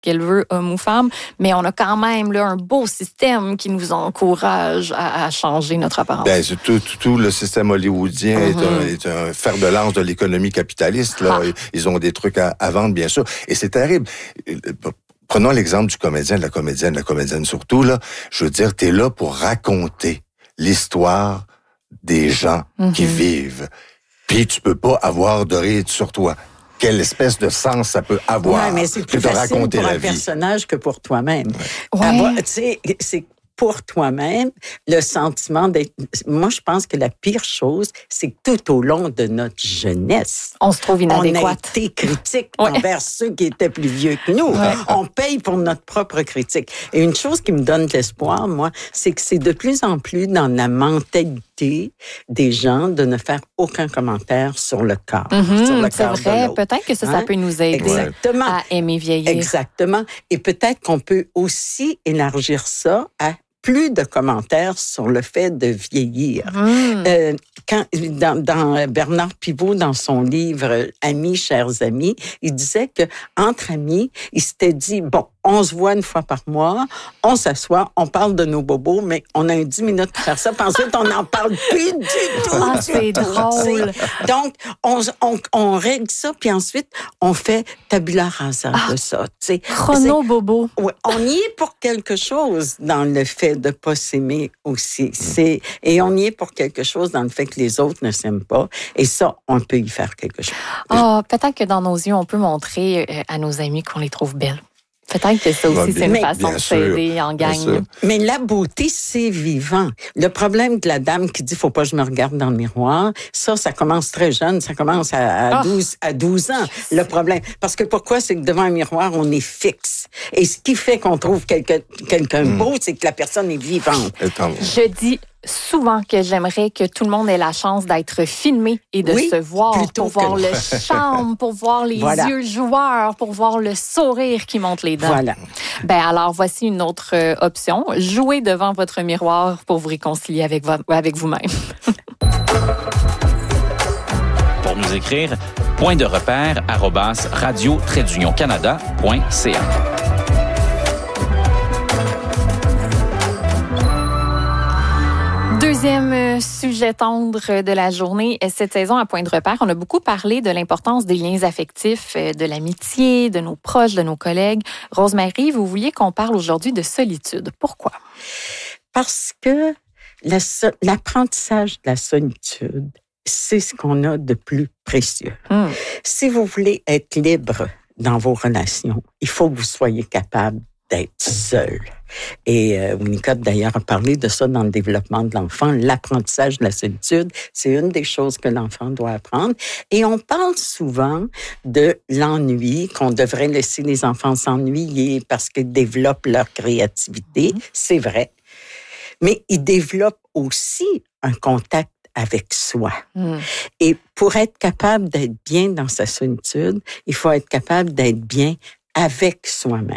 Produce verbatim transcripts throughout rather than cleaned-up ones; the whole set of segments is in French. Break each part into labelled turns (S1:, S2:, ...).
S1: qu'elle veut, homme ou femme, mais on a quand même là un beau système qui nous encourage à, à changer notre apparence.
S2: Ben, tout, tout, tout le système hollywoodien mm-hmm. est, un, est un fer de lance de l'économie capitaliste. Là. Ah. Ils ont des trucs à, à vendre, bien sûr. Et c'est terrible. Prenons l'exemple du comédien, de la comédienne, de la comédienne surtout. Là, je veux dire, t'es là pour raconter l'histoire des gens mm-hmm. qui vivent. Puis tu peux pas avoir de ride sur toi. Quelle espèce de sens ça peut avoir
S3: ouais, mais c'est plus
S2: que de
S3: facile
S2: raconter
S3: pour
S2: la
S3: un
S2: vie.
S3: personnage que pour toi-même.
S1: Ouais.
S3: Avoir, tu sais, c'est pour toi-même, le sentiment d'être... Moi, je pense que la pire chose, c'est que tout au long de notre jeunesse,
S1: on se trouve inadéquate.
S3: On a été critique
S1: ouais.
S3: envers ceux qui étaient plus vieux que nous. Ouais. On paye pour notre propre critique. Et une chose qui me donne de l'espoir, moi, c'est que c'est de plus en plus dans la mentalité des gens de ne faire aucun commentaire sur le corps.
S1: Mm-hmm,
S3: sur le
S1: c'est
S3: corps
S1: vrai.
S3: de
S1: Peut-être que ça, hein? ça peut nous aider
S3: Exactement.
S1: à aimer vieillir.
S3: Exactement. Et peut-être qu'on peut aussi élargir ça à plus de commentaires sur le fait de vieillir. Mmh. Euh, quand, dans, dans Bernard Pivot, dans son livre « Amis, chers amis », il disait que entre amis, il s'était dit, bon, on se voit une fois par mois, on s'assoit, on parle de nos bobos, mais on a dix minutes pour faire ça, puis ensuite, on n'en parle plus du tout.
S1: Ah, c'est drôle.
S3: Donc, on, on, on règle ça, puis ensuite, on fait tabula rasa ah, de ça.
S1: Chrono-bobo.
S3: Ouais, on y est pour quelque chose dans le fait de ne pas s'aimer aussi. C'est, et on y est pour quelque chose dans le fait que les autres ne s'aiment pas. Et ça, on peut y faire quelque chose.
S1: Ah, peut-être que dans nos yeux, on peut montrer à nos amis qu'on les trouve belles. Peut-être que ça aussi, c'est une
S3: mais,
S1: façon de s'aider en gang.
S3: Mais la beauté, c'est vivant. Le problème de la dame qui dit « faut pas que je me regarde dans le miroir », ça, ça commence très jeune, ça commence à, à, douze, à douze ans, le problème. Parce que pourquoi? C'est que devant un miroir, on est fixe. Et ce qui fait qu'on trouve quelqu'un, quelqu'un mmh. beau, c'est que la personne est vivante.
S1: Je dis souvent que j'aimerais que tout le monde ait la chance d'être filmé et de
S3: oui,
S1: se voir, pour voir le charme, pour voir les voilà. yeux joueurs, pour voir le sourire qui monte les dents.
S3: Voilà.
S1: Ben alors, voici une autre euh, option. Jouez devant votre miroir pour vous réconcilier avec, vo- avec vous-même.
S4: Pour nous écrire, point de repère arobase radio trait d'union canada point c a.
S1: Deuxième sujet tendre de la journée, cette saison à Point de repère, on a beaucoup parlé de l'importance des liens affectifs, de l'amitié, de nos proches, de nos collègues. Rosemary, vous vouliez qu'on parle aujourd'hui de solitude. Pourquoi?
S3: Parce que la, l'apprentissage de la solitude, c'est ce qu'on a de plus précieux. Hum. Si vous voulez être libre dans vos relations, il faut que vous soyez capable d'être seul. Et euh, Winnicott, d'ailleurs, a parlé de ça dans le développement de l'enfant. L'apprentissage de la solitude, c'est une des choses que l'enfant doit apprendre. Et on parle souvent de l'ennui, qu'on devrait laisser les enfants s'ennuyer parce qu'ils développent leur créativité. Mmh. C'est vrai. Mais ils développent aussi un contact avec soi. Mmh. Et pour être capable d'être bien dans sa solitude, il faut être capable d'être bien avec soi-même.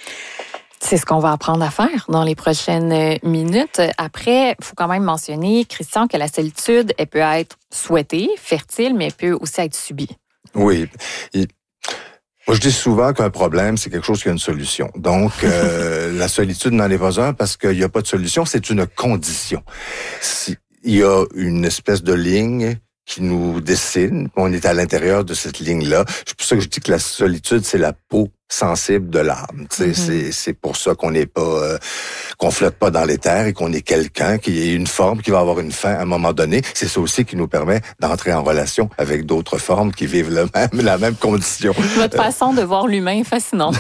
S1: C'est ce qu'on va apprendre à faire dans les prochaines minutes. Après, il faut quand même mentionner, Christian, que la solitude, elle peut être souhaitée, fertile, mais elle peut aussi être subie.
S2: Oui. Il... Moi, je dis souvent qu'un problème, c'est quelque chose qui a une solution. Donc, euh, la solitude n'en est pas un parce qu'il n'y a pas de solution, c'est une condition. Si, il y a une espèce de ligne qui nous dessine, on est à l'intérieur de cette ligne-là. C'est pour ça que je dis que la solitude, c'est la peau sensible de l'âme. Mm-hmm. C'est, c'est pour ça qu'on n'est pas, euh, qu'on flotte pas dans l'éther et qu'on est quelqu'un qui a une forme qui va avoir une fin à un moment donné. C'est ça aussi qui nous permet d'entrer en relation avec d'autres formes qui vivent le même, la même condition.
S1: Votre façon de voir l'humain est fascinante.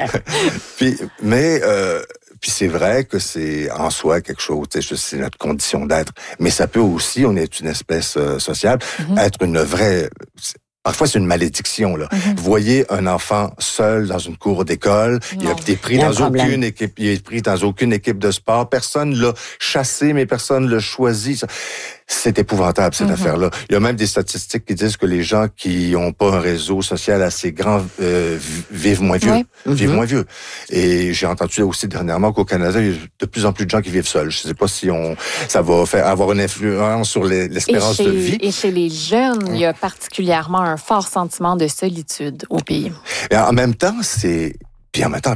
S2: Puis, mais euh, puis c'est vrai que c'est en soi quelque chose, c'est notre condition d'être. Mais ça peut aussi, on est une espèce euh, sociale, mm-hmm. être une vraie... Parfois, c'est une malédiction, là. Mm-hmm. Vous voyez un enfant seul dans une cour d'école, non. il a été pris dans aucune équipe, il est pris dans aucune équipe de sport, personne l'a chassé, mais personne l'a choisi. C'est épouvantable, cette mm-hmm. affaire-là. Il y a même des statistiques qui disent que les gens qui n'ont pas un réseau social assez grand euh, vivent moins vieux. Oui. Vivent mm-hmm. moins vieux. Et j'ai entendu aussi dernièrement qu'au Canada, il y a de plus en plus de gens qui vivent seuls. Je ne sais pas si on, ça va faire avoir une influence sur les, l'espérance
S1: chez,
S2: de vie.
S1: Et chez les jeunes, mm. il y a particulièrement un fort sentiment de solitude au pays.
S2: Et en même temps, c'est... puis en même temps,